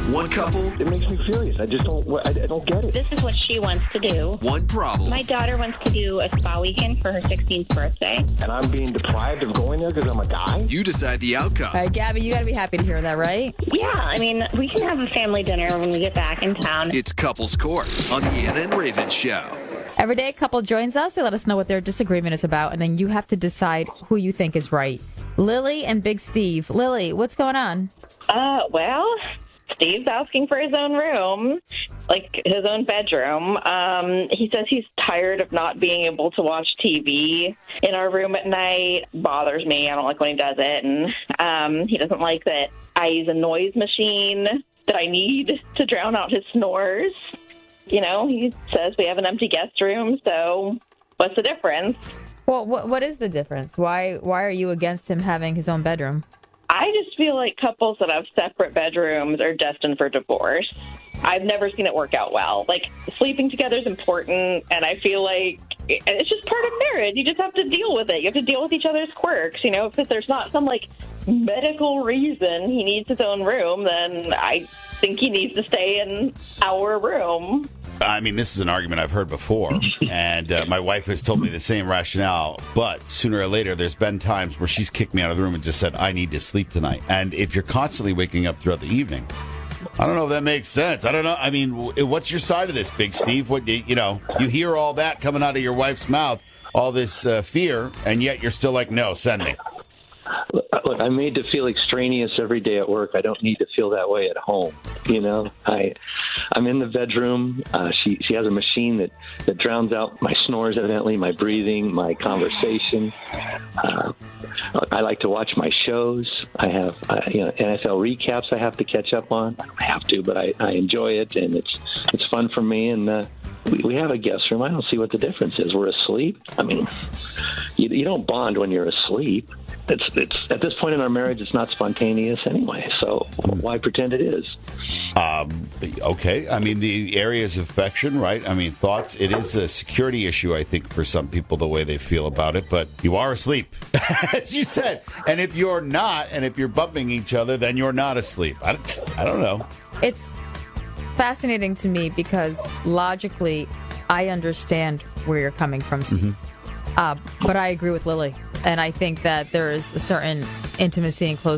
One couple. It makes me furious. I just don't get it. This is what she wants to do. One problem. My daughter wants to do a spa weekend for her 16th birthday. And I'm being deprived of going there because I'm a guy? You decide the outcome. All right, Gabby, you got to be happy to hear that, right? Yeah, I mean, we can have a family dinner when we get back in town. It's Couples Court on the Anna and Raven Show. Every day a couple joins us. They let us know what their disagreement is about, and then you have to decide who you think is right. Lily and Big Steve. Lily, what's going on? Well, Steve's asking for his own room, like his own bedroom. He says he's tired of not being able to watch TV in our room at night. Bothers me. I don't like when he does it. And he doesn't like that I use a noise machine that I need to drown out his snores. You know, he says we have an empty guest room, so what's the difference? Well, what is the difference? Why are you against him having his own bedroom? I just feel like couples that have separate bedrooms are destined for divorce. I've never seen it work out well. Like, sleeping together is important, and I feel like it's just part of marriage. You just have to deal with it. You have to deal with each other's quirks, you know? If there's not some, like, medical reason he needs his own room, then I think he needs to stay in our room. I mean, this is an argument I've heard before, and my wife has told me the same rationale, but sooner or later, there's been times where she's kicked me out of the room and just said, I need to sleep tonight. And if you're constantly waking up throughout the evening, I don't know if that makes sense. I don't know. I mean, what's your side of this, Big Steve? What you hear all that coming out of your wife's mouth, all this fear, and yet you're still like, no, send me. Look, I'm made to feel extraneous every day at work. I don't need to feel that way at home. You know, I'm in the bedroom. She has a machine that drowns out my snores, evidently, my breathing, my conversation. I like to watch my shows. I have NFL recaps I have to catch up on. I don't have to, but I enjoy it, and it's fun for me. And we have a guest room. I don't see what the difference is. We're asleep. I mean, you don't bond when you're asleep. It's at this point in our marriage, it's not spontaneous anyway. So why pretend it is? Okay. I mean, the areas of affection, right? I mean, thoughts. It is a security issue, I think, for some people, the way they feel about it. But you are asleep, as you said. And if you're not, and if you're bumping each other, then you're not asleep. I don't know. It's fascinating to me because logically, I understand where you're coming from, Steve. But I agree with Lily. And I think that there is a certain intimacy and closeness